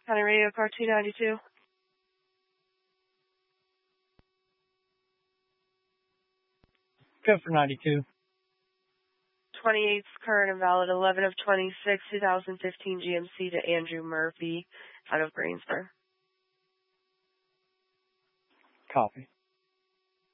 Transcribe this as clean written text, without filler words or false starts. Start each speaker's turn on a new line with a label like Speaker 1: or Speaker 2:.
Speaker 1: County Radio Car 292.
Speaker 2: Go for 92.
Speaker 1: 28's current and valid 11 of 26, 2015 GMC to Andrew Murphy out of Greensboro.
Speaker 2: Copy.